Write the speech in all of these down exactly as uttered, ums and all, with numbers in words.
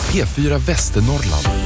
P fyra Västernorrland.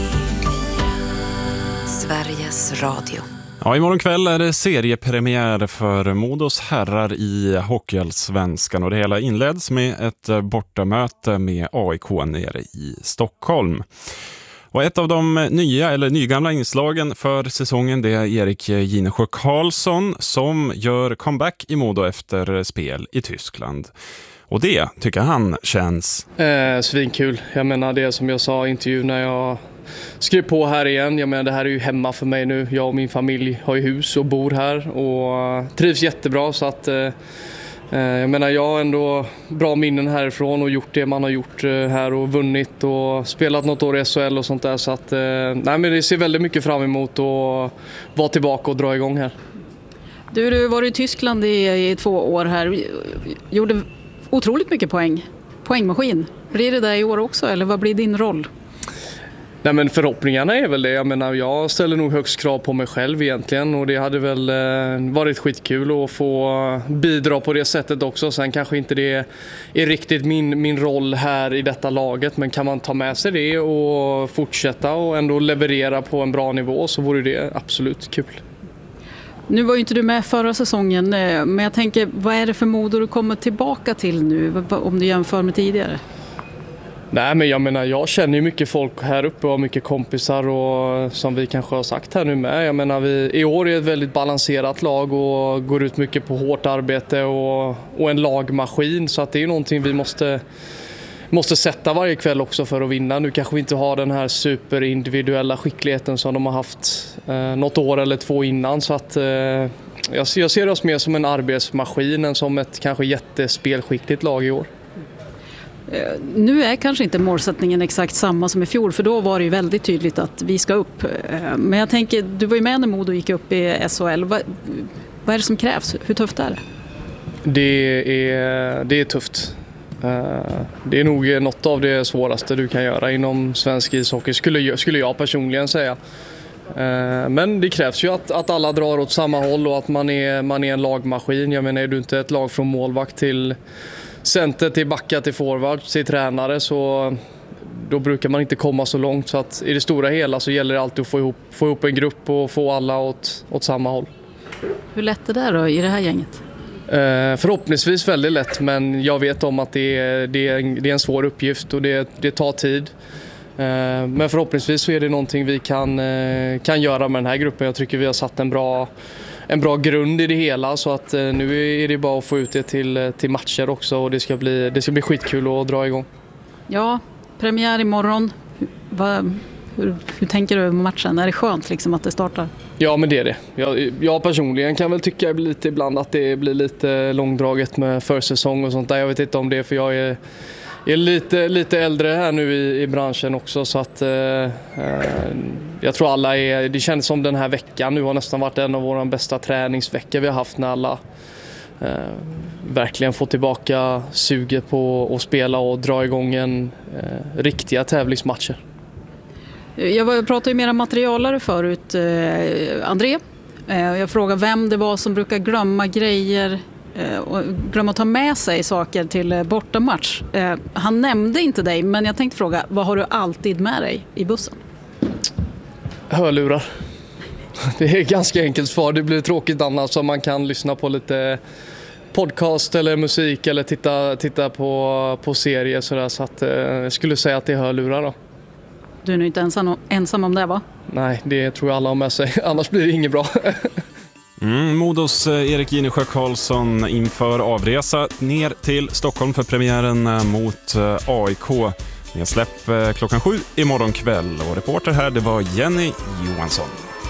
Sveriges Radio. Ja, imorgon kväll är det seriepremiär för Modos herrar i Hockeyallsvenskan och det hela inleds med ett bortamöte med A I K nere i Stockholm. Och ett av de nya eller nygamla inslagen för säsongen, det är Erik Ginesjö Karlsson som gör comeback i Modo efter spel i Tyskland. Och det tycker han känns eh, svinkul. Jag menar det som jag sa i intervjun när jag skrev på här igen. Jag menar det här är ju hemma för mig nu. Jag och min familj har ju hus och bor här och trivs jättebra, så att eh, jag menar jag har ändå bra minnen härifrån och gjort det man har gjort här och vunnit och spelat något år i S H L och sånt där, så att nej, men det ser väldigt mycket fram emot att vara tillbaka och dra igång här. Du, du var i Tyskland i, i två år här, gjorde otroligt mycket poäng, poängmaskin. Blir det där i år också, eller vad blir din roll? Nej, men förhoppningarna är väl det. Jag menar, jag ställer nog högst krav på mig själv egentligen, och det hade väl eh, varit skitkul att få bidra på det sättet också. Sen kanske inte det är riktigt min, min roll här i detta laget, men kan man ta med sig det och fortsätta och ändå leverera på en bra nivå så vore det absolut kul. Nu var ju inte du med förra säsongen, men jag tänker, vad är det för Modo du kommer tillbaka till nu om du jämför med tidigare? Nej, men jag menar, jag känner ju mycket folk här uppe och mycket kompisar, och som vi kanske har sagt här nu med. Jag menar, vi i år är ett väldigt balanserat lag och går ut mycket på hårt arbete och, och en lagmaskin, så att det är någonting vi måste, måste sätta varje kväll också för att vinna. Nu kanske vi inte har den här superindividuella skickligheten som de har haft eh, något år eller två innan, så att eh, jag, jag ser oss mer som en arbetsmaskin än som ett kanske jättespelskickligt lag i år. Nu är kanske inte målsättningen exakt samma som i fjol, för då var det ju väldigt tydligt att vi ska upp. Men jag tänker, du var ju med när Modo gick upp i S H L. Vad, vad är det som krävs? Hur tufft är det? Det är, det är tufft. Det är nog något av det svåraste du kan göra inom svensk ishockey, skulle, skulle jag personligen säga. Men det krävs ju att, att alla drar åt samma håll och att man är, man är en lagmaskin. Jag menar, är du inte ett lag från målvakt till center, till backa, till forward, till tränare, så då brukar man inte komma så långt. Så att i det stora hela så gäller det alltid att få ihop, få ihop en grupp och få alla åt, åt samma håll. Hur lätt är det då i det här gänget? Eh, förhoppningsvis väldigt lätt, men jag vet om att det är, det är, en, det är en svår uppgift och det, det tar tid. Eh, men förhoppningsvis så är det någonting vi kan, eh, kan göra med den här gruppen. Jag tycker vi har satt en bra en bra grund i det hela, så att eh, nu är det bara att få ut det till, till matcher också, och det ska bli, det ska bli skitkul att dra igång. Ja, premiär imorgon. Va, hur, hur tänker du om matchen? Är det skönt liksom att det startar? Ja, men det är det. Jag, jag personligen kan väl tycka lite ibland att det blir lite långdraget med försäsong och sånt där. Jag vet inte om det är för jag är Jag är lite, lite äldre här nu i, i branschen också, så att eh, jag tror alla är, det känns som den här veckan nu har nästan varit en av våra bästa träningsveckor vi har haft, när alla eh, verkligen får tillbaka suget på att spela och dra igång en eh, riktiga tävlingsmatcher. Jag pratade ju mera materialare förut, eh, André. Eh, jag frågade vem det var som brukar glömma grejer och glömma att ta med sig saker till bortamatch. Eh, han nämnde inte dig, men jag tänkte fråga, vad har du alltid med dig i bussen? Hörlurar. Det är ganska enkelt svar. Det blir tråkigt annars, så man kan lyssna på lite podcast eller musik eller titta, titta på, på serier sådär, så att eh, jag skulle säga att det är hörlurar då. Du är nog inte ensam, ensam om det, va? Nej, det tror jag alla har med sig. Annars blir det inget bra. Mm, Modos Erik Ginesjö Karlsson inför avresa ner till Stockholm för premiären mot A I K. Nedsläpp klockan sju imorgon kväll. Och reporter här, det var Jenny Johansson.